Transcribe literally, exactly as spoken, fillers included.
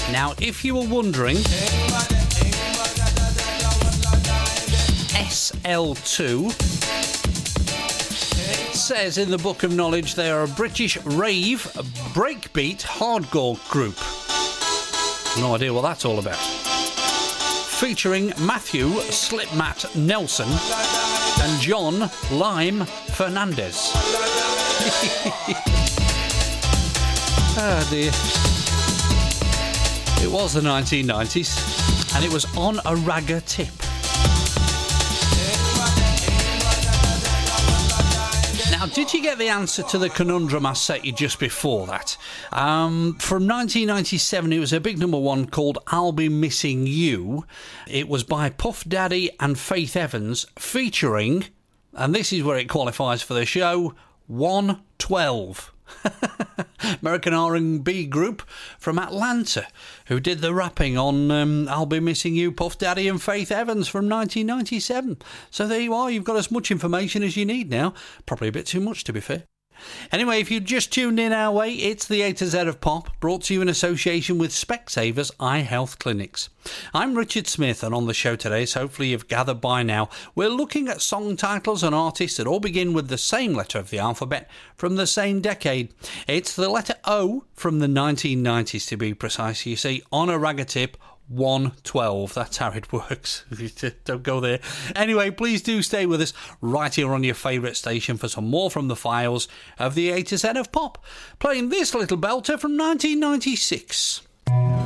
Now, if you were wondering, S L two, it says in the Book of Knowledge they are a British rave, breakbeat, hardcore group. No idea what that's all about. Featuring Matthew Slipmat Nelson and John Lime Fernandez. Oh dear. It was the nineteen nineties, and it was on a ragga tip. Now, did you get the answer to the conundrum I set you just before that? Um, from nineteen ninety-seven, it was a big number one called I'll Be Missing You. It was by Puff Daddy and Faith Evans, featuring, and this is where it qualifies for the show, one twelve. American R and B group from Atlanta who did the rapping on um, I'll Be Missing You, Puff Daddy and Faith Evans from nineteen ninety-seven. So there you are, you've got as much information as you need now. Probably a bit too much, to be fair. Anyway, if you just tuned in our way, it's the A to Z of Pop, brought to you in association with Specsavers Eye Health Clinics. I'm Richard Smith, and on the show today, so hopefully you've gathered by now, we're looking at song titles and artists that all begin with the same letter of the alphabet from the same decade. It's the letter O from the nineteen nineties, to be precise, you see, on a ragga tip, one twelve. That's how it works. Don't go there. Anyway, please do stay with us right here on your favourite station for some more from the files of the A to Z of Pop, playing this little belter from nineteen ninety-six.